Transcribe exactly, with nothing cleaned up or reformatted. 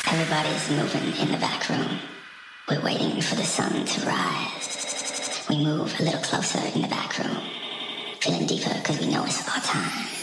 Everybody's moving in the back room. We're waiting for the sun to rise. We move a little closer in the back room, feeling deeper because we know it's our time.